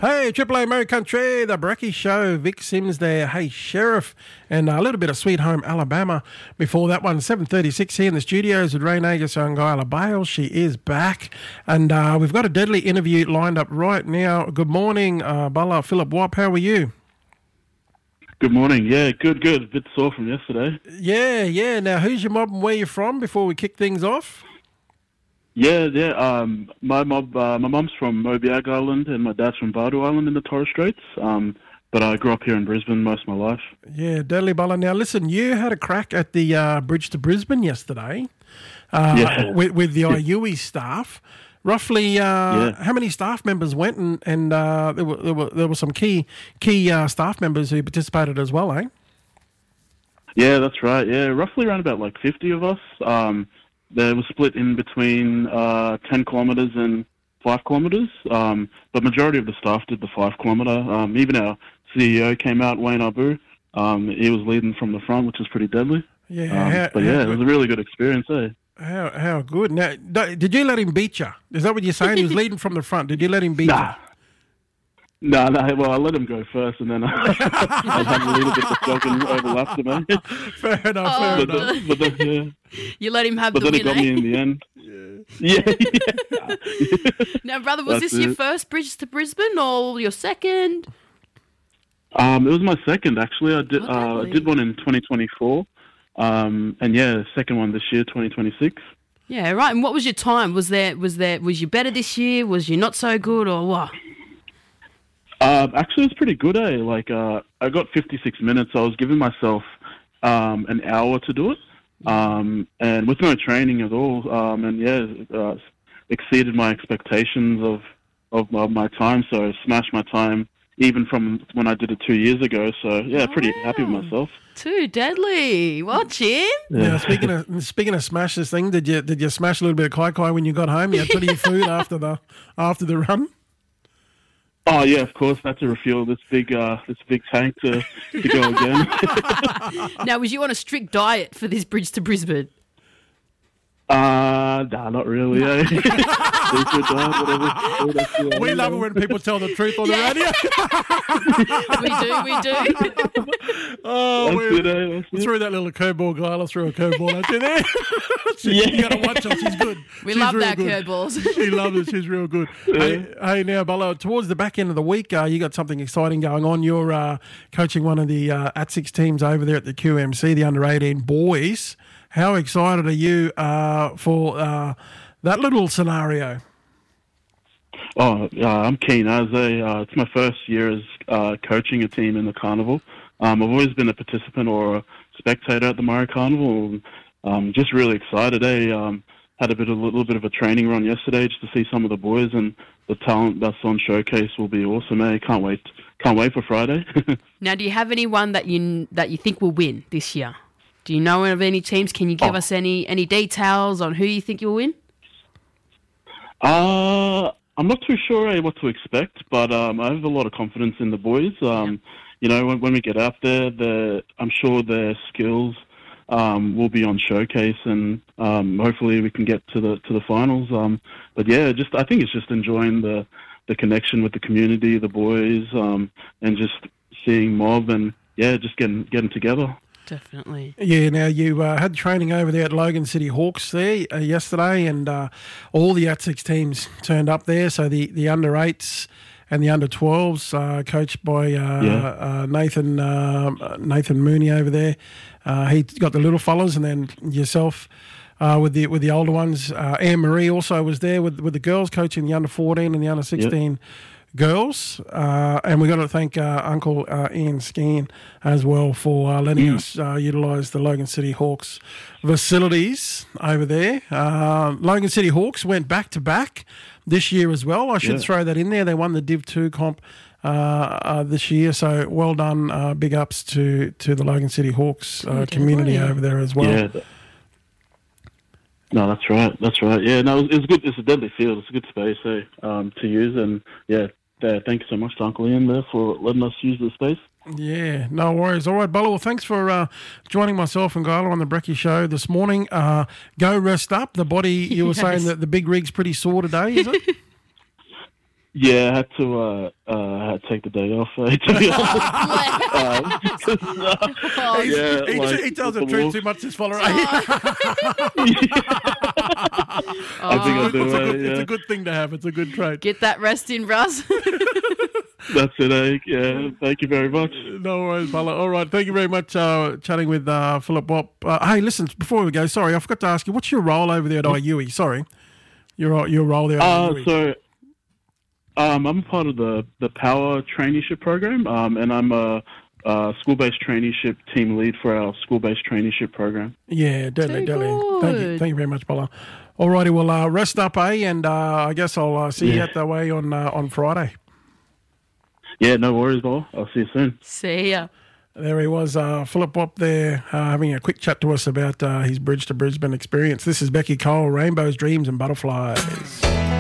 Hey, Triple A Murray Country, the Brecky Show, Vic Sims there. Hey, Sheriff, and a little bit of Sweet Home Alabama before that one. 7:36 here in the studios with Rain Agus and Guyla Bale. She is back, and we've got a deadly interview lined up right now. Good morning, Bala, Philip Wap. How are you? Good morning. Yeah, good. A bit sore from yesterday. Yeah. Now, who's your mob and where you from before we kick things off? Yeah. My mum's from Mobiag Island and my dad's from Bardo Island in the Torres Straits. But I grew up here in Brisbane most of my life. Yeah, deadly Bala. Now, listen, you had a crack at the Bridge to Brisbane yesterday with the IUE staff. Roughly, how many staff members went? And there were some key staff members who participated as well, eh? Yeah, that's right. Yeah, roughly around about 50 of us. They were split in between 10 kilometres and 5 kilometres. But majority of the staff did the 5 kilometre. Even our CEO came out, Wayne Abu. He was leading from the front, which was pretty deadly. Yeah, it was a really good experience, eh? How good. Now, did you let him beat you? Is that what you're saying? He was leading from the front. Did you let him beat you? No. Well, I let him go first, and then I was having a little bit of jog and overlapped him. Fair enough. But then, yeah. You let him have but the win, But then he got me in the end. Yeah. Now, brother, was this your first Bridge to Brisbane or your second? It was my second, actually. I did one in 2024. And second one this year, 2026. Yeah, right. And what was your time? Was you better this year? Was you not so good, or what? Actually, it was pretty good, eh? I got 56 minutes. I was giving myself an hour to do it, and with no training at all. Exceeded my expectations of my time. So I smashed my time even from when I did it 2 years ago. So yeah, pretty happy with myself. Too deadly. Watch him. Yeah. Now, speaking of smash this thing, did you smash a little bit of kai when you got home? You had plenty of food after the run. Oh yeah, of course. Had to refuel this big tank to go again. Now, was you on a strict diet for this Bridge to Brisbane? Nah, not really. Eh? We love it when people tell the truth on the radio. We do. We threw that little curveball, Guyla threw a curveball at you there. You got to watch her. She's good. She's love that curveballs. She loves it. She's real good. Hey, now, Bella, towards the back end of the week, you got something exciting going on. You're coaching one of the at-6 teams over there at the QMC, the under-18 boys. How excited are you for that little scenario? Oh, I'm keen. It's my first year as coaching a team in the carnival. I've always been a participant or a spectator at the Murray Carnival. Just really excited. Had a little bit of a training run yesterday just to see some of the boys, and the talent that's on showcase will be awesome. Can't wait for Friday. Now, do you have anyone that you think will win this year? Do you know of any teams? Can you give us any details on who you think you'll win? I'm not too sure what to expect, but I have a lot of confidence in the boys. You know, when we get out there, I'm sure their skills will be on showcase, and hopefully we can get to the finals. But yeah, I think it's just enjoying the connection with the community, the boys, and just seeing mob and just getting together. Definitely. Yeah, now you had training over there at Logan City Hawks there yesterday, and all the at-6 teams turned up there. So the under-8s and the under-12s, coached by Nathan Mooney over there. He got the little fellas, and then yourself with the older ones. Anne Marie also was there with the girls, coaching the under-14 and the under-16 girls, and we've got to thank Uncle Ian Skeen as well for letting us utilise the Logan City Hawks facilities over there. Logan City Hawks went back-to-back this year as well. I should throw that in there. They won the Div 2 comp this year, so well done. Big ups to the Logan City Hawks community over there as well. Yeah. No, that's right. Yeah, no, it's good. It's a deadly field. It's a good space to use, and thank you so much to Uncle Ian there for letting us use the space. Yeah, no worries. All right, Bella, well, thanks for joining myself and Guyla on the Brecky Show this morning. Go rest up. The body, you were saying that the big rig's pretty sore today, is it? Yeah, I had to take the day off. To be honest. He tells the truth too much this follower. I think I do. It's a good thing to have. It's a good trait. Get that rest in, Russ. That's it, eh? Yeah, thank you very much. No worries, Bala. All right, thank you very much chatting with Philip Wap. Hey, listen, before we go, sorry, I forgot to ask you, what's your role over there at IUE? Sorry. Your role there at IUE. So, I'm part of the Power Traineeship program, and I'm a school-based traineeship team lead for our school-based traineeship program. Yeah, deadly. Thank you very much, Bala. All righty, well, rest up, and I guess I'll see you out the way on Friday. Yeah, no worries, Bob. I'll see you soon. See ya. There he was, Philip Wap there, having a quick chat to us about his Bridge to Brisbane experience. This is Becky Cole, Rainbows, Dreams and Butterflies.